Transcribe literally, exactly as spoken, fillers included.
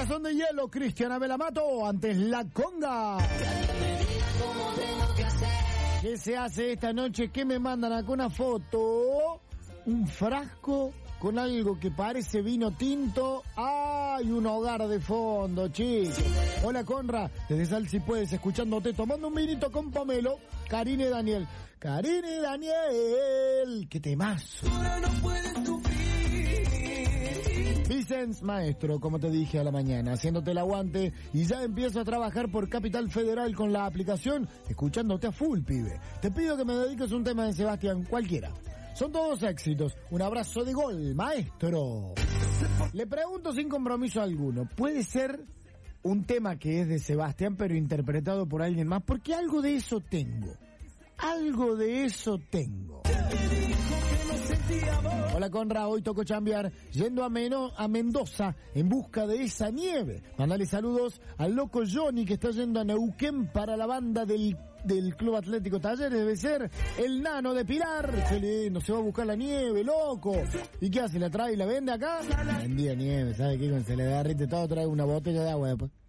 Corazón de hielo, Cristiana Belamato, antes La Conga. ¿Qué se hace esta noche? ¿Qué me mandan acá una foto? Un frasco con algo que parece vino tinto. ¡Ay! Un hogar de fondo, chicos. Hola, Conra. Desde Sal Si Puedes, escuchándote, tomando un vinito con pomelo. Karine Daniel. Karine Daniel. ¡Qué temazo! Vicens, maestro, como te dije a la mañana, haciéndote el aguante y ya empiezo a trabajar por Capital Federal con la aplicación, escuchándote a full, pibe. Te pido que me dediques un tema de Sebastián, cualquiera. Son todos éxitos. Un abrazo de gol, maestro. Le pregunto sin compromiso alguno, ¿puede ser un tema que es de Sebastián pero interpretado por alguien más? Porque algo de eso tengo. Algo de eso tengo. Hola, Conra, hoy toco chambear yendo a, Meno, a Mendoza en busca de esa nieve. Mandale saludos al loco Johnny que está yendo a Neuquén para la banda del, del Club Atlético Talleres. Debe ser el nano de Pilar. Qué lindo, se va a buscar la nieve, loco. ¿Y qué hace? ¿La trae y la vende acá? Vendía nieve, ¿sabe qué? Cuando se le derrite todo, trae una botella de agua después.